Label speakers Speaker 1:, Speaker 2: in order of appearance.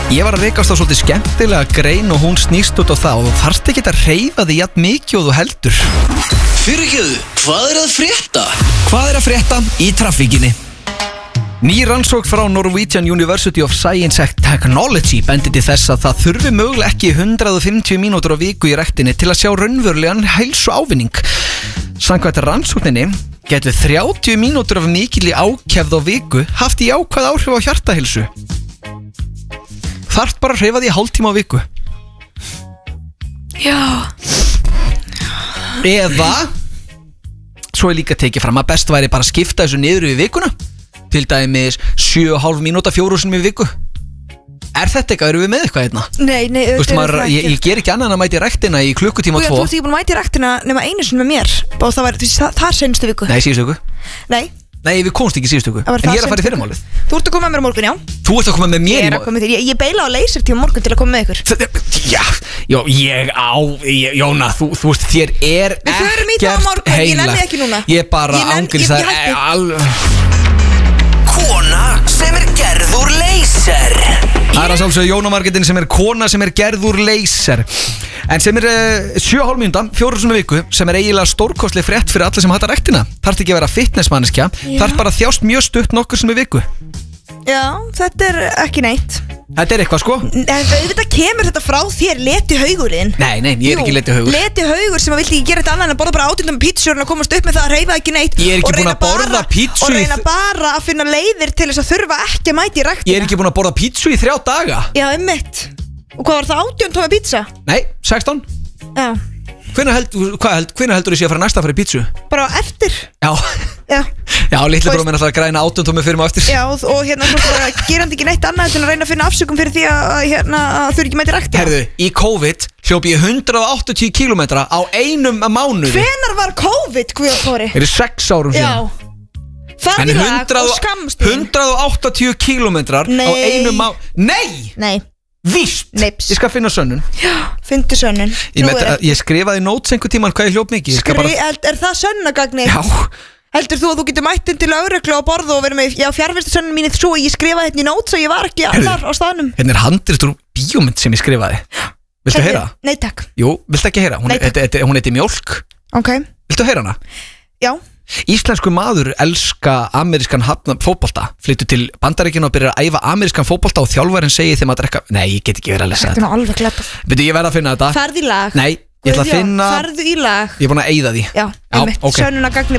Speaker 1: Ég var að rekast á svolítið skemmtilega grein og hún snýst út á það og þú þarft ekki að hreyfa þig jafn mikið og þú heldur.
Speaker 2: Fyrirgefðu, hvað er að frétta?
Speaker 1: Hvað er að frétta í traffíkinni? Ný rannsókn frá Norwegian University of Science and Technology bendi til þess að það þurfi mögulega ekki 150 mínútur á viku í ræktinni til að sjá raunverulegan heilsu ávinning. Samkvæmt rannsókninni getur 30 mínútur af mikilli ákefð á viku haft jákvæð áhrif á hjartaheilsu. Þarft bara að hreyfa því hálftíma á viku.
Speaker 3: Já.
Speaker 1: Eða svo er líka tekið fram að best væri bara að skipta þessu niður yfir vikuna. Til dæmis 7,5 mínúta 4 sinni í viku. Er þetta eitthvað, eru við með eitthvað hérna?
Speaker 3: Nei,
Speaker 1: Þú veist maður, ég ger ekki annað en að mæti ræktina í klukkutíma 2.
Speaker 3: Þú ert ekki búin að mæti ræktina nema einu sinni með mér. Og það var þar seinustu viku.
Speaker 1: Nei, síðustu viku.
Speaker 3: Nei,
Speaker 1: við komst ekki síðustu viku. En ég er að fara í fyrirmálið.
Speaker 3: Þú ert að koma með mér á morgun, já.
Speaker 1: Þú ert að koma með mér
Speaker 3: Ég er að koma með þér. Ég beila á leysertíma morgun til að koma með ykkur.
Speaker 1: Jóna, þú veist, þér er
Speaker 3: Við förum í það á morgun, ég nenni ekki núna.
Speaker 1: Ég bara ángriðs
Speaker 2: Kona sem er gerð úr leyser.
Speaker 1: Það er að sjálfsögðu Jóna Margetin sem er kona sem er gerð úr leyser. En sem er 7,5 mínúta 4 sinni í viku, sem er eiginlega stórkostleg frétt fyrir alla sem hata ræktina. Þarf ekki að vera fitnessmanneskja, þarf bara að þjást mjög stutt nokkur sinni í viku.
Speaker 3: Já, þetta er ekki neitt.
Speaker 1: Þetta er eitthvað sko.
Speaker 3: En auðvitað kemur þetta frá þér, leti haugurinn.
Speaker 1: Nei, ég er ekki leti haugur.
Speaker 3: Leti haugur sem að vilt ekki gera þetta annað en að borða bara 18 pítsur og komast upp með það að hreyfa ekki neitt.
Speaker 1: Ég er ekki búin að borða pítsu
Speaker 3: og reyna bara að finna leiðir til þess að þurfa ekki að mæti í ræktina.
Speaker 1: Ég er ekki búin að borða pítsu í 3 daga.
Speaker 3: Já, einmitt. Og hvað var það, 18 tóma pítsa?
Speaker 1: Nei, 16.
Speaker 3: Já.
Speaker 1: Hvenær heldur þú sé að fara næsta að fara í pítsu?
Speaker 3: Bara eftir.
Speaker 1: Já, litli bróðum minn alltaf að græna 18 tómi fyrir mig eftir.
Speaker 3: Já, og hérna svo bara gerandi ekki neitt annað til að reyna að finna afsökum fyrir því að þau ekki mæti ræktina.
Speaker 1: Herðu, í COVID hljóp ég 180 kilometra á einum mánuði.
Speaker 3: Hvenær var COVID, Guðjóri?
Speaker 1: Það eru 6 árum síðan.
Speaker 3: Já. Faglag og skammstíð.
Speaker 1: 180 kilometrar á einum mánuði. Nei. Víst,
Speaker 3: Nips.
Speaker 1: Ég skal finna sönnun.
Speaker 3: Já, fyndu sönnun.
Speaker 1: Ég skrifaði nóts einhver tíman hvað ég hljóp mikið.
Speaker 3: Er það sönnagagnir?
Speaker 1: Já.
Speaker 3: Heldur þú að þú getur mætt inn til lögreglu á borðu og verið með fjarvistu sönnun mínu svo ég skrifaði hérna í nóts og ég var ekki allar á staðnum?
Speaker 1: Hérna er handrit úr bíómynd sem ég skrifaði. Viltu heyra?
Speaker 3: Nei takk.
Speaker 1: Jú, viltu ekki heyra? Hún heiti Mjólk.
Speaker 3: Ok.
Speaker 1: Viltu heyra hana?
Speaker 3: Já.
Speaker 1: Íslensku maður elska amerískan fótbolta, flyttu til Bandaríkjanna og byrjar að æfa amerískan fótbolta og þjálfarinn segir þeim að drekka. Nei, ég get ekki verið að lesa
Speaker 3: þetta. Þetta er alveg gleppað.
Speaker 1: Byrju, ég verð að finna þetta.
Speaker 3: Farðu í lag.
Speaker 1: Nei, ég ætla að finna.
Speaker 3: Farðu í lag.
Speaker 1: Ég er búin að eyða því.
Speaker 3: Já, einmitt. Sönnunagagnir